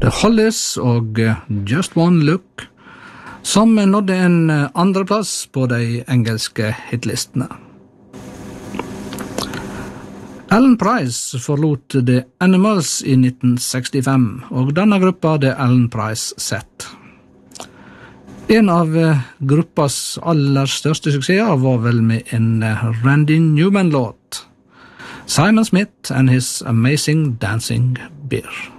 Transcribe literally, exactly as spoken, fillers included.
The Hollies og Just One Look, som nådde en andreplass på de engelske hitlistene. Alan Price forlot The Animals i nitten sekstifem, og denne gruppa hadde Alan Price sett. En av gruppas aller største suksesser var vel med en Randy Newman-låt, Simon Smith and His Amazing Dancing Bear.